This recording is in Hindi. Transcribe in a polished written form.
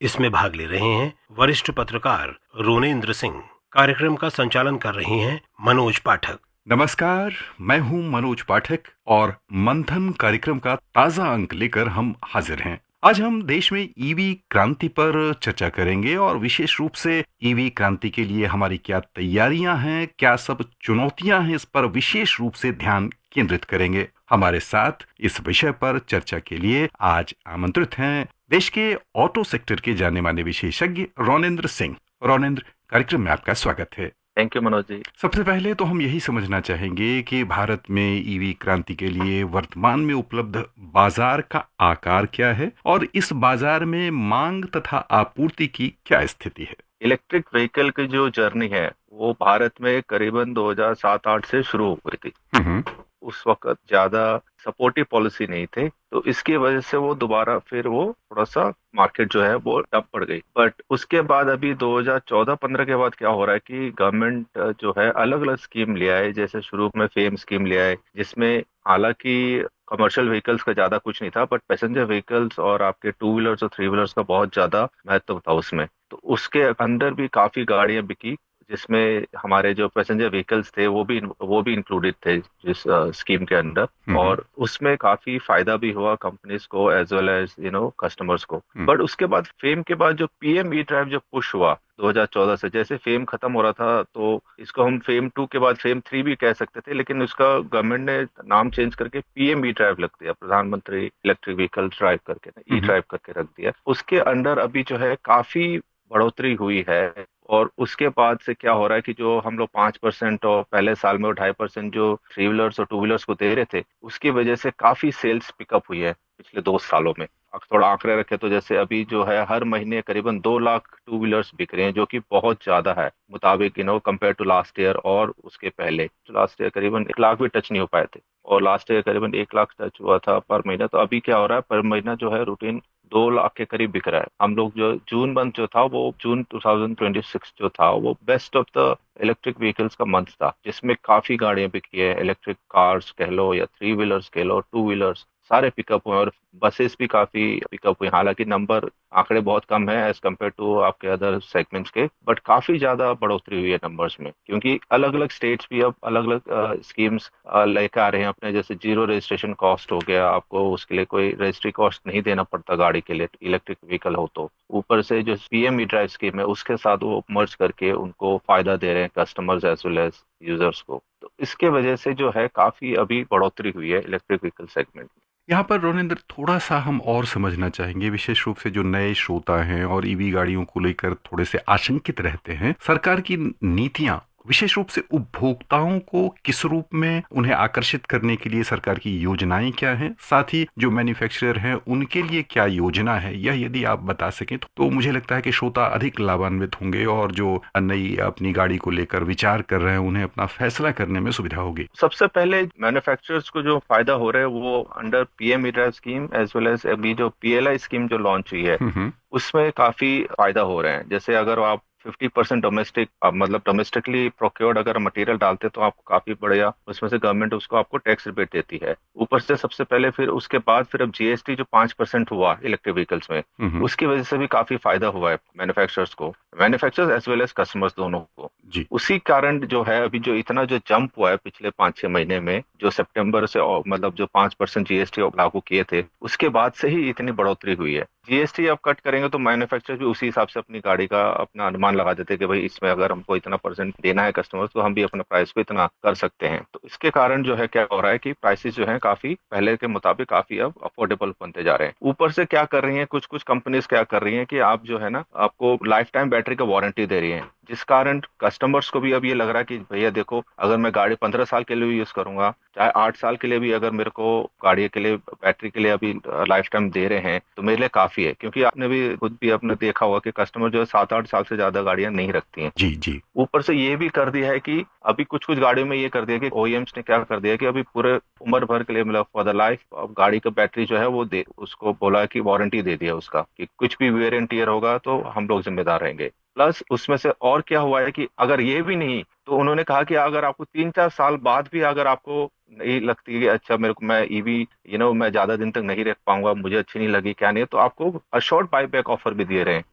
इसमें भाग ले रहे हैं वरिष्ठ पत्रकार रोनेंद्र सिंह। कार्यक्रम का संचालन कर रहे हैं मनोज पाठक। नमस्कार, मैं हूं मनोज पाठक और मंथन कार्यक्रम का ताजा अंक लेकर हम हाजिर हैं। आज हम देश में ईवी क्रांति पर चर्चा करेंगे और विशेष रूप से ईवी क्रांति के लिए हमारी क्या तैयारियां हैं, क्या सब चुनौतियां हैं, इस पर विशेष रूप से ध्यान केंद्रित करेंगे। हमारे साथ इस विषय पर चर्चा के लिए आज आमंत्रित हैं देश के ऑटो सेक्टर के जाने माने विशेषज्ञ रोनेंद्र सिंह। रोनेंद्र, कार्यक्रम में आपका स्वागत है। Thank you Manoj ji. सबसे पहले तो हम यही समझना चाहेंगे कि भारत में ईवी क्रांति के लिए वर्तमान में उपलब्ध बाजार का आकार क्या है और इस बाजार में मांग तथा आपूर्ति की क्या स्थिति है। इलेक्ट्रिक व्हीकल की जो जर्नी है वो भारत में करीबन 2007-8 से शुरू हो गई थी। उस वक्त ज्यादा सपोर्टिव पॉलिसी नहीं थे, तो इसकी वजह से वो दोबारा फिर वो थोड़ा सा मार्केट जो है वो डब पड़ गई। बट उसके बाद अभी 2014-15 के बाद क्या हो रहा है कि गवर्नमेंट जो है अलग अलग स्कीम ले आए। जैसे शुरू में फेम स्कीम ले आए, जिसमें हालांकि कमर्शियल व्हीकल्स का ज्यादा कुछ नहीं था, बट पैसेंजर व्हीकल्स और आपके 2 व्हीलर्स और 3 व्हीलर्स का बहुत ज्यादा महत्व था उसमें। तो उसके अंदर भी काफी गाड़ियां बिकी, जिसमें हमारे जो पैसेंजर व्हीकल्स थे वो भी इंक्लूडेड थे जिस स्कीम के अंदर। और उसमें काफी फायदा भी हुआ कंपनीज को एज वेल एज कस्टमर्स को। बट उसके बाद फेम के बाद जो पीएम ई ड्राइव जो पुश हुआ 2014 से, जैसे फेम खत्म हो रहा था तो इसको हम फेम 2 के बाद फेम 3 भी कह सकते थे, लेकिन उसका गवर्नमेंट ने नाम चेंज करके पीएम ई ड्राइव रख दिया, प्रधानमंत्री इलेक्ट्रिक व्हीकल ड्राइव करके ई ड्राइव करके रख दिया। उसके अंडर अभी जो है काफी बढ़ोतरी हुई है। और उसके बाद से क्या हो रहा है कि जो हम लोग 5% और पहले साल में 2.5% जो 3 व्हीलर्स और 2 व्हीलर्स को दे रहे थे, उसकी वजह से काफी सेल्स पिकअप हुई है पिछले 2 सालों में। अगर थोड़ा आंकड़े रखे तो जैसे अभी जो है हर महीने करीबन 2 लाख 2 व्हीलर्स बिक रहे हैं, जो कि बहुत ज्यादा है मुताबिक कंपेयर टू लास्ट ईयर। और उसके पहले लास्ट ईयर करीबन 1 लाख भी टच नहीं हो पाए थे, और लास्ट ईयर करीबन 1 लाख टच हुआ था पर महीना। तो अभी क्या हो रहा है, पर महीना जो है रूटीन 2 लाख के करीब बिक रहा है। हम लोग जो जून मंथ जो था वो जून 2026 जो था वो best of the electric vehicles का मंथ था, जिसमें काफी गाड़ियां बिकी है। इलेक्ट्रिक कार्स कह लो या 3 व्हीलर्स कह लो, 2 व्हीलर्स सारे पिकअप हुए, और बसेस भी काफी पिकअप हुई। हालांकि नंबर आंकड़े बहुत कम है एज कम्पेयर टू आपके अदर सेगमेंट्स के, बट काफी ज्यादा बढ़ोतरी हुई है नंबर्स में, क्योंकि अलग अलग स्टेट्स भी अब अलग अलग स्कीम्स लेकर आ रहे हैं अपने। जैसे जीरो रजिस्ट्रेशन कॉस्ट हो गया, आपको उसके लिए कोई रजिस्ट्री कॉस्ट नहीं देना पड़ता गाड़ी के लिए, इलेक्ट्रिक व्हीकल हो तो। ऊपर से जो पीएम ई ड्राइव स्कीम है उसके साथ वो मर्ज करके उनको फायदा दे रहे हैं customers as well as users को। तो इसके वजह से जो है काफी अभी बढ़ोतरी हुई है इलेक्ट्रिक व्हीकल सेगमेंट। यहाँ पर रोनेंद्र, थोड़ा सा हम और समझना चाहेंगे, विशेष रूप से जो नए श्रोता हैं और ईवी गाड़ियों को लेकर थोड़े से आशंकित रहते हैं। सरकार की नीतियां विशेष रूप से उपभोक्ताओं को किस रूप में उन्हें आकर्षित करने के लिए सरकार की योजनाएं क्या हैं, साथ ही जो मैन्युफैक्चरर हैं उनके लिए क्या योजना है, यह यदि आप बता सकें तो मुझे लगता है कि श्रोता अधिक लाभान्वित होंगे और जो नई अपनी गाड़ी को लेकर विचार कर रहे हैं उन्हें अपना फैसला करने में सुविधा होगी। सबसे पहले मैन्युफैक्चरर्स को जो फायदा हो रहा है वो under PM E drive scheme as well as अभी जो पीएलआई स्कीम जो लॉन्च हुई है उसमें काफी फायदा हो रहे हैं। जैसे अगर आप 50% डोमेस्टिक मतलब डोमेस्टिकली प्रोक्योर्ड अगर मटेरियल डालते हैं तो आपको काफी बढ़िया उसमें से गवर्नमेंट उसको आपको टैक्स रिबेट देती है। ऊपर से सबसे पहले फिर उसके बाद फिर अब जीएसटी जो 5% हुआ इलेक्ट्रिक व्हीकल्स में, उसकी वजह से भी काफी फायदा हुआ है मैन्युफैक्चरर्स को, manufacturers as well as customers दोनों को। उसी कारण जो है अभी जो इतना जो जंप हुआ है पिछले 5-6 महीने में, जो सितंबर से मतलब जो 5% जीएसटी लागू किए थे उसके बाद से ही इतनी बढ़ोतरी हुई है। जीएसटी अब कट करेंगे तो मैन्युफैक्चरर भी उसी हिसाब से अपनी गाड़ी का अपना अनुमान लगा देते हैं कि भाई इसमें अगर हमको इतना परसेंट देना है कस्टमर्स तो हम भी अपना प्राइस को इतना कर सकते हैं। तो इसके कारण जो है क्या हो रहा है कि प्राइसेस जो है काफी पहले के मुताबिक काफी अब अफोर्डेबल बनते जा रहे हैं। ऊपर से क्या कर रही है कुछ कुछ कंपनीज क्या कर रही है कि आप जो है ना आपको लाइफ टाइम बैटरी का वारंटी दे रही है, जिस कारण कस्टमर्स को भी अब ये लग रहा है कि भैया देखो अगर मैं गाड़ी 15 साल के लिए भी यूज करूंगा, चाहे 8 साल के लिए भी अगर मेरे को गाड़ी के लिए बैटरी के लिए अभी लाइफ टाइम दे रहे हैं तो मेरे लिए काफी है। क्योंकि आपने भी खुद भी अपने देखा होगा कि कस्टमर जो है 7-8 साल से ज्यादा गाड़ियां नहीं रखती हैं। जी जी। ऊपर से ये भी कर दिया है कि अभी कुछ कुछ गाड़ियों में ये कर दिया कि ओईएम्स ने क्या कर दिया कि अभी पूरे उम्र भर के लिए मतलब फॉर द लाइफ गाड़ी का बैटरी जो है वो दे उसको बोला कि वारंटी दे दिया उसका कि कुछ भी वेयर एंड टियर होगा तो हम लोग जिम्मेदार रहेंगे। प्लस उसमें से और क्या हुआ है कि अगर ये भी नहीं तो उन्होंने कहा कि अगर आपको 3-4 साल बाद भी अगर आपको नहीं लगती है कि अच्छा मेरे को मैं ईवी मैं ज्यादा दिन तक नहीं रख पाऊंगा, मुझे अच्छी नहीं लगी क्या नहीं, तो आपको अशोर्ड बाईबैक ऑफर भी दे रहे हैं